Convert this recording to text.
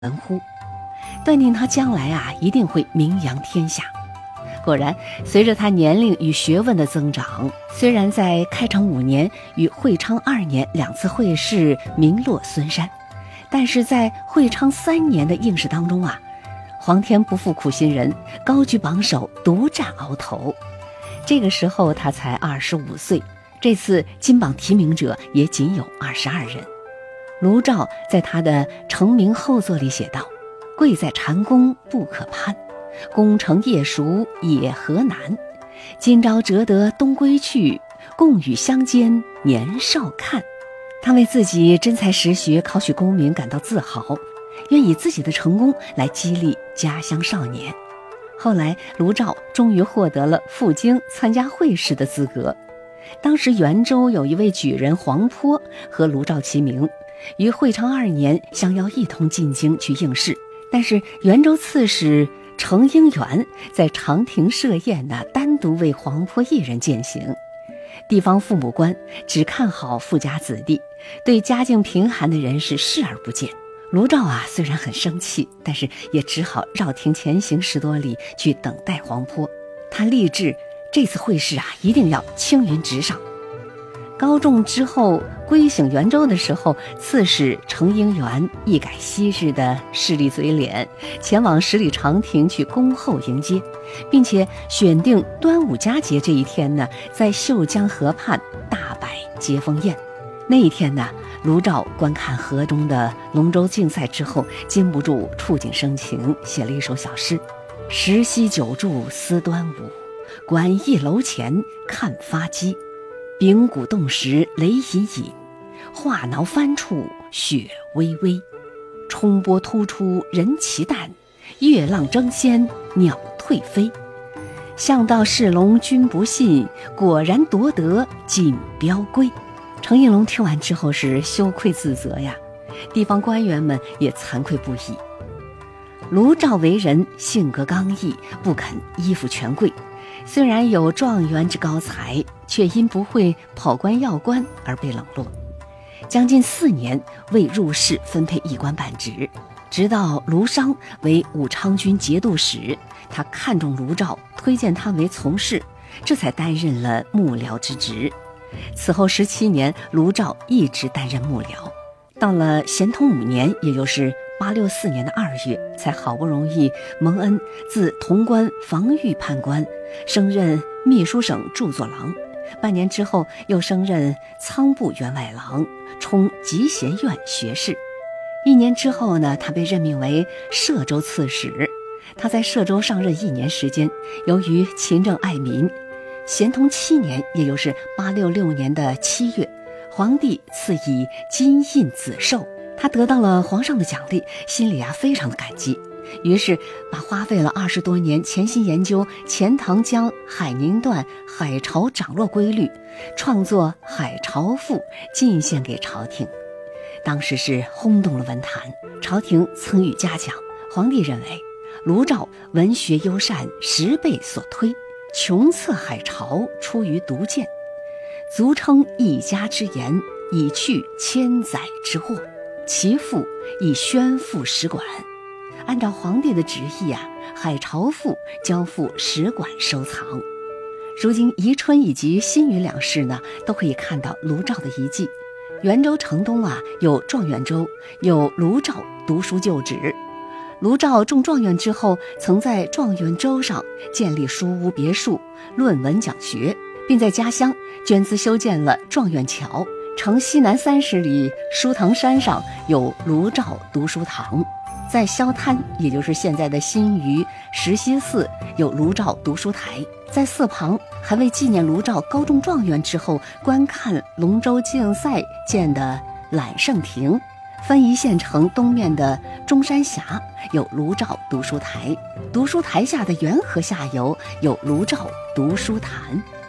文乎，断定他将来一定会名扬天下。果然，随着他年龄与学问的增长，虽然在开成5年与会昌2年2次会试名落孙山，但是在会昌3年的应试当中皇天不负苦心人，高居榜首，独占鳌头。这个时候他才25岁，这次金榜题名者也仅有22人。卢照在他的成名后作里写道：贵在蟾宫不可攀，功成业熟也何难。今朝折得东归去，共与相间年少看。他为自己真才实学考取功名感到自豪，愿以自己的成功来激励家乡少年。后来卢照终于获得了赴京参加会试的资格。当时袁州有一位举人黄坡和卢照齐名，于会昌2年相邀一同进京去应试，但是袁州刺史程应元在长亭设宴单独为黄坡一人饯行。地方父母官只看好富家子弟，对家境贫寒的人士视而不见。卢照虽然很生气，但是也只好绕亭前行10多里去等待黄坡。他立志这次会试一定要青云直上。高中之后归省袁州的时候，刺史程应元一改昔日的势利嘴脸，前往十里长亭去恭候迎接，并且选定端午佳节这一天在秀江河畔大摆接风宴。那一天卢照观看河中的龙舟竞赛之后，禁不住触景生情，写了一首小诗：十溪九柱思端午，馆驿楼前看发鸡。秉鼓动时雷隐隐，画挠翻处雪微微。冲波突出人奇诞，月浪争先鸟退飞。向道是龙君不信，果然夺得锦标归。程应龙听完之后是羞愧自责呀，地方官员们也惭愧不已。卢照为人性格刚毅，不肯依附权贵，虽然有状元之高才，却因不会跑官要官而被冷落。将近4年未入仕分配一官半职，直到卢商为武昌军节度使，他看中卢照，推荐他为从事，这才担任了幕僚之职。此后17年，卢照一直担任幕僚。到了咸通5年，也就是864年的2月，才好不容易蒙恩自潼关防御判官升任秘书省著作郎，半年之后又升任仓部员外郎，充集贤院学士。1年之后他被任命为歙州刺史。他在歙州上任1年时间，由于勤政爱民，咸通7年，也就是866年的7月，皇帝赐以金印紫绶，他得到了皇上的奖励，心里非常的感激，于是把花费了20多年潜心研究钱塘江海宁段海潮涨落规律，创作《海潮赋》进献给朝廷。当时是轰动了文坛，朝廷曾予嘉奖。皇帝认为卢照文学优善，10倍所推，穷策海潮出于独见，足称一家之言，以去千载之祸。其父亦宣赋使馆。按照皇帝的旨意海潮赋交付使馆收藏。如今宜春以及新余2市都可以看到卢照的遗迹。袁州城东有状元州，有卢照读书旧址。卢照中状元之后，曾在状元州上建立书屋别墅，论文讲学，并在家乡捐资修建了状元桥。城西南30里书堂山上有卢照读书堂，在萧滩，也就是现在的新余石溪寺，有卢照读书台。在寺旁还为纪念卢照高中状元之后观看龙舟竞赛建的揽胜亭。分宜县城东面的中山峡有卢照读书台，读书台下的元河下游有卢照读书坛。